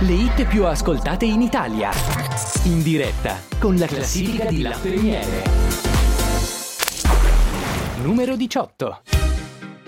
Le hit più ascoltate in Italia. In diretta con la classifica di Latte e Miele. Numero 18.